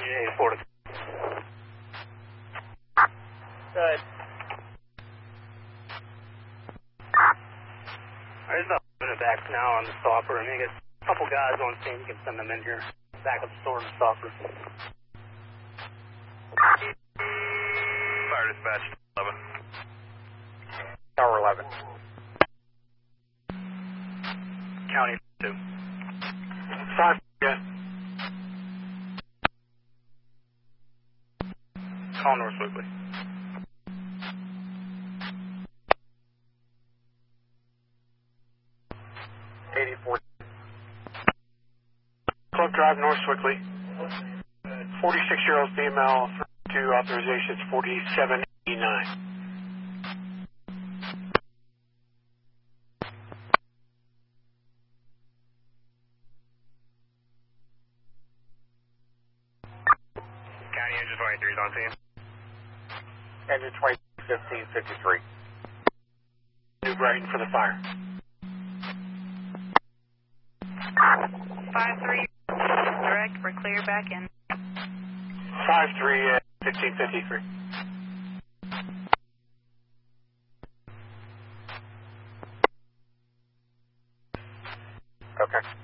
Florida. Good. There's no minute back now on the stalker. I mean, get a couple guys on scene. You can send them in here. Back of the store and stalker. Fire dispatch 11. Tower 11. County 2. 5, yeah. Call North Swiftly. Club Drive, North Swiftly. 46-year-old female, 2 authorizations, 4789. County Engine 23 is on scene. Engine 2015-53. New Brighton for the fire. 5-3, direct, we're clear back in. 5-3, 1553. Okay.